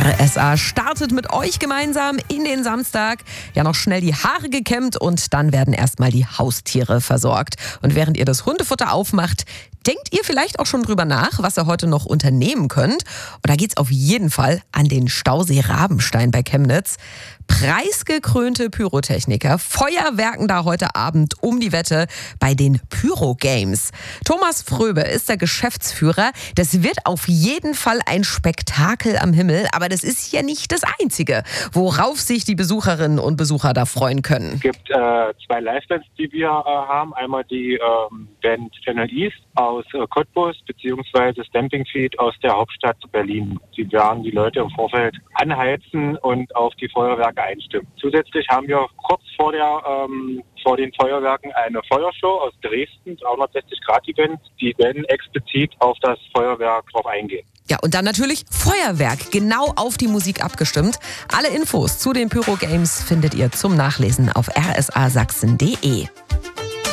RSA startet mit euch gemeinsam in den Samstag. Ja, noch schnell die Haare gekämmt und dann werden erstmal die Haustiere versorgt. Und während ihr das Hundefutter aufmacht, denkt ihr vielleicht auch schon drüber nach, was ihr heute noch unternehmen könnt. Und da geht's auf jeden Fall an den Stausee Rabenstein bei Chemnitz. Preisgekrönte Pyrotechniker feuerwerken da heute Abend um die Wette bei den Pyro Games. Thomas Fröbe ist der Geschäftsführer. Das wird auf jeden Fall ein Spektakel am Himmel, aber das ist ja nicht das Einzige, worauf sich die Besucherinnen und Besucher da freuen können. Es gibt zwei Livebands, die wir haben. Einmal die Band Channel East aus Cottbus beziehungsweise Stamping Feet aus der Hauptstadt Berlin. Sie werden die Leute im Vorfeld anheizen und auf die Feuerwerke einstimmen. Zusätzlich haben wir kurz vor den Feuerwerken eine Feuershow aus Dresden, 360-Grad-Event, die dann explizit auf das Feuerwerk drauf eingehen. Ja, und dann natürlich Feuerwerk, genau auf die Musik abgestimmt. Alle Infos zu den Pyro Games findet ihr zum Nachlesen auf rsasachsen.de.